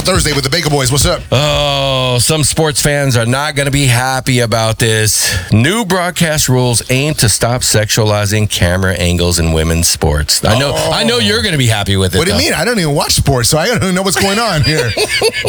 Thursday with the Baker Boys. What's up? Oh, some sports fans are not going to be happy about this. New broadcast rules aim to stop sexualizing camera angles in women's sports. I know you're going to be happy with it. What do you mean? I don't even watch sports, so I don't even know what's going on here.